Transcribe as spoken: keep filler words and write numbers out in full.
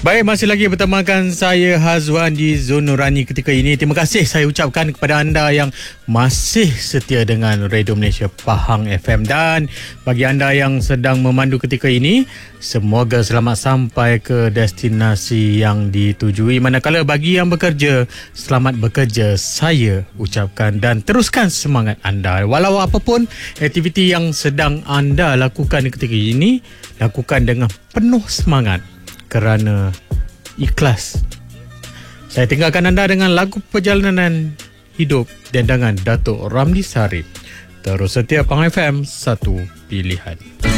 Baik, masih lagi bertemakan saya Hazwan di Zon Nurani ketika ini. Terima kasih saya ucapkan kepada anda yang masih setia dengan Radio Malaysia Pahang F M. Dan bagi anda yang sedang memandu ketika ini, semoga selamat sampai ke destinasi yang ditujui. Manakala bagi yang bekerja, selamat bekerja saya ucapkan dan teruskan semangat anda. Walau apapun aktiviti yang sedang anda lakukan ketika ini, lakukan dengan penuh semangat kerana ikhlas. Saya tinggalkan anda dengan lagu perjalanan hidup dendangan Datuk Ramli Sarip. Terus setia Pahang F M, satu pilihan.